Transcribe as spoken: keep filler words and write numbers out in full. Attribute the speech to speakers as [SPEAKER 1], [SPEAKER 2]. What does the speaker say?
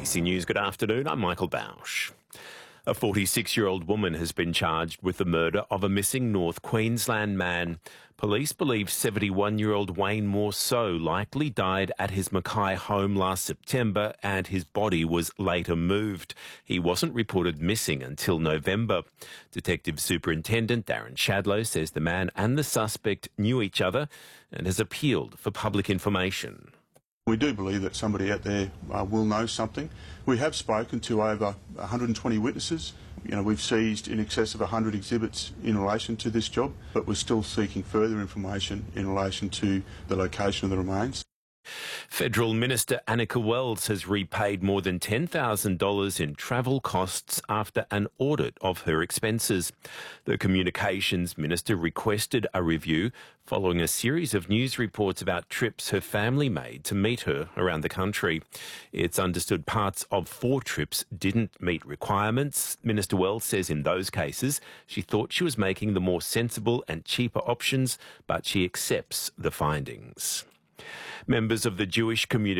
[SPEAKER 1] A B C News, good afternoon. I'm Michael Bausch. A forty-six-year-old woman has been charged with the murder of a missing North Queensland man. Police believe seventy-one-year-old Wayne Morceau likely died at his Mackay home last September and his body was later moved. He wasn't reported missing until November. Detective Superintendent Darren Shadlow says the man and the suspect knew each other and has appealed for public information.
[SPEAKER 2] We do believe that somebody out there uh, will know something. We have spoken to over one hundred twenty witnesses. You know, we've seized in excess of one hundred exhibits in relation to this job, but we're still seeking further information in relation to the location of the remains.
[SPEAKER 1] Federal Minister Annika Wells has repaid more than ten thousand dollars in travel costs after an audit of her expenses. The Communications Minister requested a review following a series of news reports about trips her family made to meet her around the country. It's understood parts of four trips didn't meet requirements. Minister Wells says in those cases she thought she was making the more sensible and cheaper options, but she accepts the findings. Members of the Jewish community